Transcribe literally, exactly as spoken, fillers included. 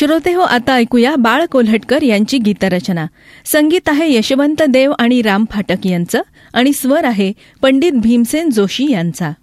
श्रोते हो, आता ऐकूया बाळ कोल्हटकर यांची गीतरचना. संगीत आहे यशवंत देव आणि राम फाटक यांचं आणि स्वर आहे पंडित भीमसेन जोशी यांचा.